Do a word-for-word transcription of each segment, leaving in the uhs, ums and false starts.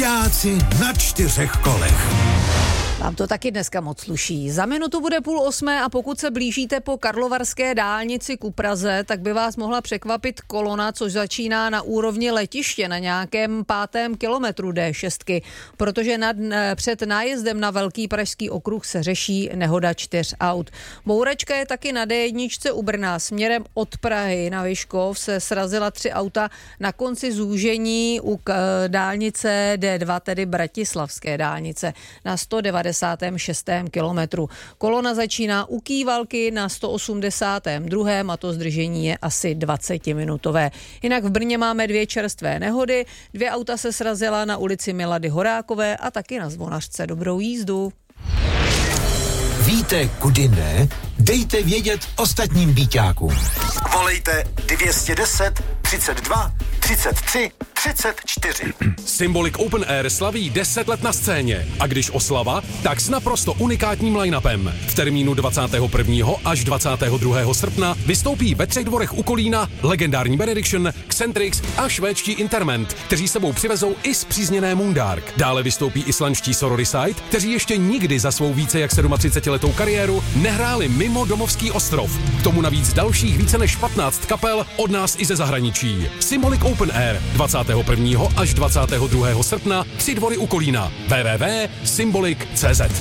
Buďáci na čtyřech kolech. Vám to taky dneska moc sluší. Za minutu bude půl osmé a pokud se blížíte po karlovarské dálnici ku Praze, tak by vás mohla překvapit kolona, což začíná na úrovni letiště na nějakém pátém kilometru D šest, protože nad, před nájezdem na Velký pražský okruh se řeší nehoda čtyř aut. Bouračka je taky na D jedna u Brna. Směrem od Prahy na Vyškov se srazila tři auta na konci zúžení u dálnice D dva, tedy Bratislavské dálnice na sto devadesátém šestém kilometru. Kolona začíná u Kývalky na sto osmdesátém druhém a to zdržení je asi dvacetiminutové. Jinak v Brně máme dvě čerstvé nehody, dvě auta se srazila na ulici Milady Horákové a taky na Zvonařce. Dobrou jízdu. Víte, kudy ne? Dejte vědět ostatním býťákům. Volejte dvě stě deset, třicet dva, třicet tři, třicet čtyři. Symbolic Open Air slaví deset let na scéně. A když oslava, tak s naprosto unikátním line-upem. V termínu dvacátého prvního až dvacátého druhého srpna vystoupí ve Třech dvorech u Kolína legendární Benediction, Xentrix a švédští Interment, kteří sebou přivezou i spřízněné Moondark. Dále vystoupí islandští Sororicide, kteří ještě nikdy za svou více jak sedmadvacetiletou kariéru nehráli mimo domovský ostrov. K tomu navíc dalších více než patnáct kapel od nás i ze zahraničí. Symbolic Open Air dvacátého prvního až dvacátého druhého srpna Tři dvory u Kolína. w w w tečka symbolic tečka c z.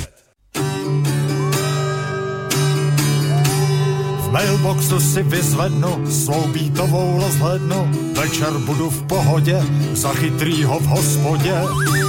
V mailboxu si vyzvednu svou beatovou rozhlednu. Večer budu v pohodě za chytrýho v hospodě.